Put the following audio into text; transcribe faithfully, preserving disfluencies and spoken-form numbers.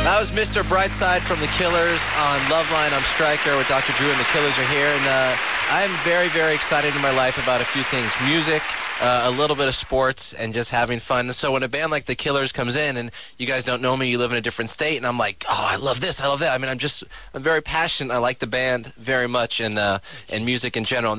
That was Mister Brightside from The Killers on Loveline. I'm Stryker with Doctor Drew, and The Killers are here. And uh, I'm very, very excited in my life about a few things. Music, uh, a little bit of sports, and just having fun. So when a band like The Killers comes in, and you guys don't know me, you live in a different state, and I'm like, oh, I love this, I love that. I mean, I'm just, I'm very passionate. I like the band very much, and, uh, and music in general.